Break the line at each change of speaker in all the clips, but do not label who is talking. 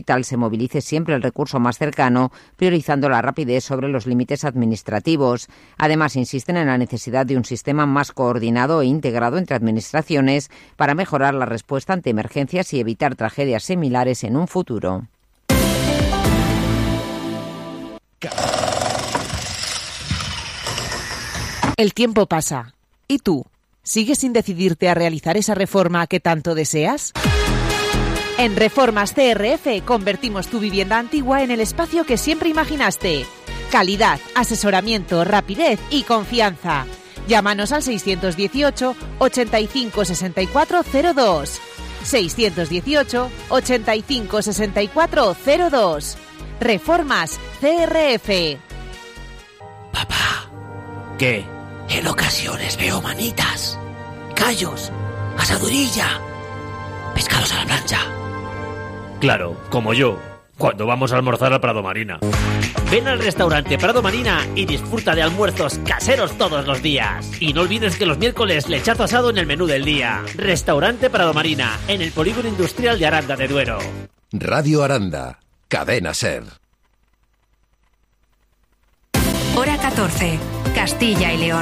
digital se movilice siempre el recurso más cercano, priorizando la rapidez sobre los límites administrativos. Además, insisten en la necesidad de un sistema más coordinado e integrado entre administraciones para mejorar la respuesta ante emergencias y evitar tragedias similares en un futuro.
El tiempo pasa. ¿Y tú? ¿Sigues sin decidirte a realizar esa reforma que tanto deseas? En Reformas CRF convertimos tu vivienda antigua en el espacio que siempre imaginaste. Calidad, asesoramiento, rapidez y confianza. Llámanos al 618 85 64 02. 618 85 64 02. Reformas CRF.
Papá, ¿qué? En ocasiones veo manitas, callos, asadurilla, pescados a la plancha.
Claro, como yo, cuando vamos a almorzar al Prado Marina.
Ven al restaurante Prado Marina y disfruta de almuerzos caseros todos los días.
Y no olvides que los miércoles lechazo asado en el menú del día.
Restaurante Prado Marina, en el Polígono Industrial de Aranda de Duero.
Radio Aranda, Cadena SER.
Hora 14, Castilla y León.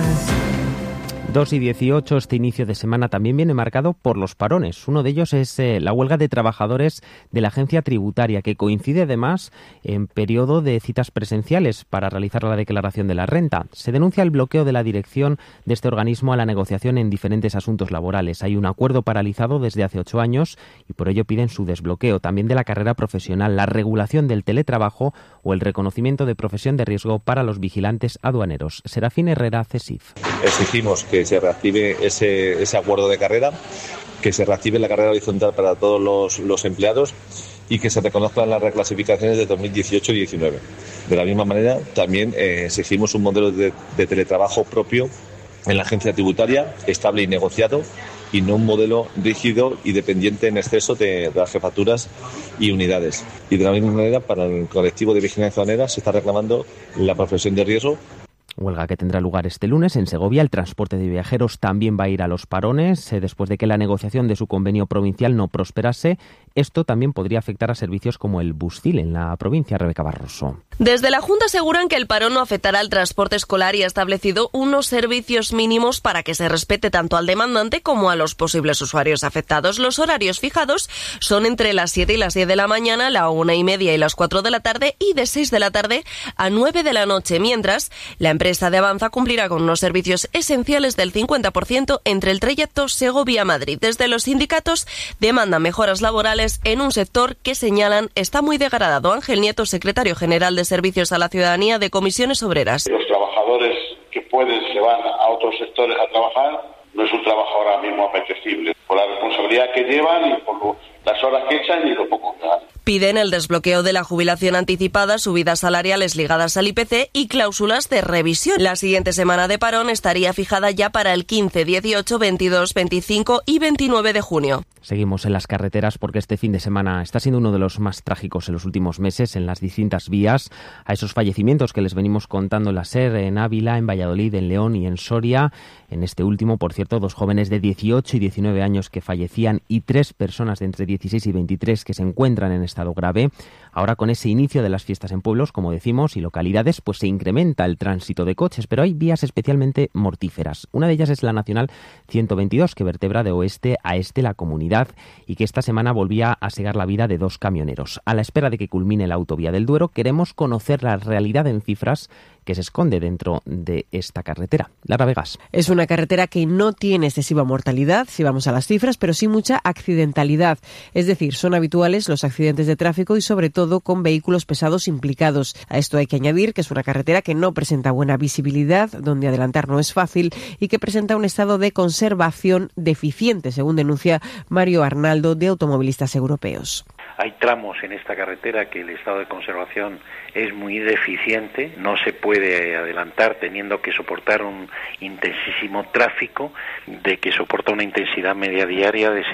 2:18, este inicio de semana también viene marcado por los parones. Uno de ellos es la huelga de trabajadores de la agencia tributaria, que coincide además en periodo de citas presenciales para realizar la declaración de la renta. Se denuncia el bloqueo de la dirección de este organismo a la negociación en diferentes asuntos laborales. Hay un acuerdo paralizado desde hace 8 años y por ello piden su desbloqueo, también de la carrera profesional, la regulación del teletrabajo o el reconocimiento de profesión de riesgo para los vigilantes aduaneros. Serafín Herrera, CESIF.
Exigimos que se reactive ese acuerdo de carrera, que se reactive la carrera horizontal para todos los empleados y que se reconozcan las reclasificaciones de 2018 y 2019. De la misma manera, también exigimos un modelo de teletrabajo propio en la agencia tributaria, estable y negociado, y no un modelo rígido y dependiente en exceso de las jefaturas y unidades. Y de la misma manera, para el colectivo de vigilancia aduanera se está reclamando la profesión de riesgo.
Huelga que tendrá lugar este lunes en Segovia. El transporte de viajeros también va a ir a los parones después de que la negociación de su convenio provincial no prosperase. Esto también podría afectar a servicios como el Buscil en la provincia. Rebeca Barroso.
Desde la Junta aseguran que el parón no afectará al transporte escolar y ha establecido unos servicios mínimos para que se respete tanto al demandante como a los posibles usuarios afectados. Los horarios fijados son entre las 7 y las 10 de la mañana, la 1:30 y las 4 de la tarde y de 6 de la tarde a 9 de la noche, mientras la empresa de Avanza cumplirá con unos servicios esenciales del 50% entre el trayecto Segovia-Madrid. Desde los sindicatos demandan mejoras laborales en un sector que señalan está muy degradado. Ángel Nieto, secretario general de Servicios a la Ciudadanía de Comisiones Obreras.
Los trabajadores que pueden se van a otros sectores a trabajar. No es un trabajo ahora mismo apetecible por la responsabilidad que llevan y por las horas que echan y lo poco que ganan.
Piden el desbloqueo de la jubilación anticipada, subidas salariales ligadas al IPC y cláusulas de revisión. La siguiente semana de parón estaría fijada ya para el 15, 18, 22, 25 y 29 de junio.
Seguimos en las carreteras porque este fin de semana está siendo uno de los más trágicos en los últimos meses en las distintas vías. A esos fallecimientos que les venimos contando en la SER, en Ávila, en Valladolid, en León y en Soria. En este último, por cierto, 2 jóvenes de 18 y 19 años que fallecían y 3 personas de entre 16 y 23 que se encuentran en estado grave. Ahora, con ese inicio de las fiestas en pueblos, como decimos, y localidades, pues se incrementa el tránsito de coches, pero hay vías especialmente mortíferas. Una de ellas es la Nacional 122, que vertebra de oeste a este la comunidad y que esta semana volvía a segar la vida de 2 camioneros. A la espera de que culmine la autovía del Duero, queremos conocer la realidad en cifras que se esconde dentro de esta carretera. Lara Vegas.
Es una carretera que no tiene excesiva mortalidad, si vamos a las cifras, pero sí mucha accidentalidad. Es decir, son habituales los accidentes de tráfico y sobre todo con vehículos pesados implicados. A esto hay que añadir que es una carretera que no presenta buena visibilidad, donde adelantar no es fácil y que presenta un estado de conservación deficiente, según denuncia Mario Arnaldo de Automovilistas Europeos.
Hay tramos en esta carretera que el estado de conservación es muy deficiente, no se puede adelantar teniendo que soportar un intensísimo tráfico de que soporta una intensidad media diaria de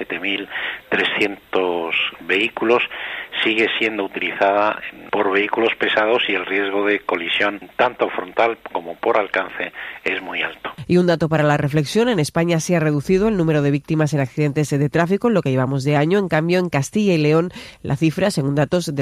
7.300 vehículos, sigue siendo utilizada por vehículos pesados y el riesgo de colisión tanto frontal como por alcance es muy alto.
Y un dato para la reflexión, en España se ha reducido el número de víctimas en accidentes de tráfico en lo que llevamos de año, en cambio en Castilla y León la cifra, según datos de